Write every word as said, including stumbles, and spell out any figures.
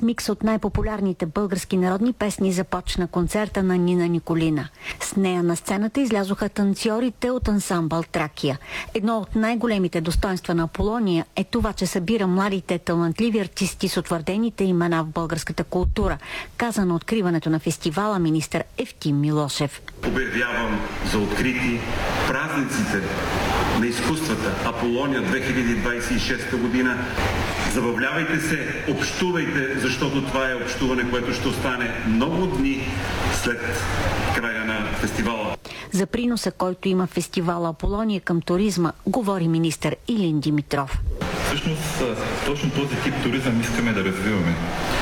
микс от най-популярните български народни песни започна концерта на Нина Николина. С нея на сцената излязоха танцорите от ансамбъл Тракия. Едно от най-големите достоинства на Аполония е това, че събира младите талантливи артисти с утвърдените имена в българската култура, каза на откриването на фестивала министър Евтим Милошев. Обявявам за открити празниците на изкуствата Аполония две хиляди двадесет и шеста година. Забавлявайте се, общувайте, защото това е общуване, което ще остане много дни след края на фестивала. За приноса, който има фестивала Аполония към туризма, говори министър Илин Димитров. Всъщност, точно този тип туризъм искаме да развиваме.